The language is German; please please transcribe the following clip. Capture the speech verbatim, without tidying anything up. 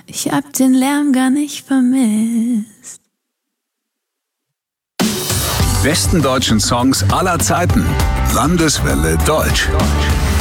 Ich hab den Lärm gar nicht vermisst. Die besten deutschen Songs aller Zeiten. Landeswelle Deutsch.